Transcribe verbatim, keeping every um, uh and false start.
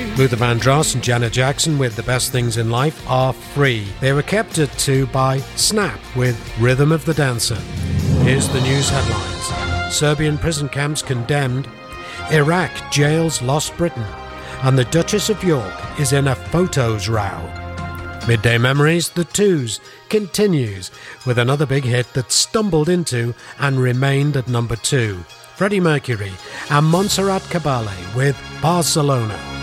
Luther Vandross and Janet Jackson with The Best Things in Life Are Free. They were kept at two by Snap with Rhythm of the Dancer. Here's the news headlines. Serbian prison camps condemned. Iraq jails lost Britain. And the Duchess of York is in a photos row. Midday Memories, The Twos, continues with another big hit that stumbled into and remained at number two. Freddie Mercury and Montserrat Caballé with Barcelona.